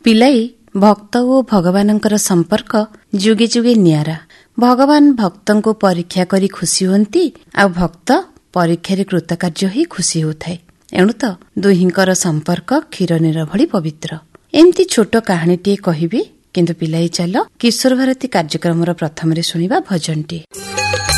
ପିଲାଇ ଭକ୍ତ ଓ ଭଗବାନଙ୍କର ସମ୍ପର୍କ ଯୁଗେ ଯୁଗେ ନିଆରା। ଭଗବାନ ଭକ୍ତଙ୍କୁ ପରୀକ୍ଷା କରି ଖୁସି ହୁଅନ୍ତି, ଆଉ ଭକ୍ତ ପରୀକ୍ଷାରେ କୃତକାର୍ଯ୍ୟ ହୋଇ ଖୁସି ହେଉଥାଏ। ଏଣୁ ତ ଦୁହିଁଙ୍କର ସମ୍ପର୍କ କ୍ଷୀରନୀର ଭଳି ପବିତ୍ର। ଏମିତି ଛୋଟ କାହାଣୀଟିଏ କହିବି, କିନ୍ତୁ ପିଲାଇ ଚାଲ କିଶୋର ଭାରତୀ କାର୍ଯ୍ୟକ୍ରମର ପ୍ରଥମରେ ଶୁଣିବା ଭଜନଟିଏ।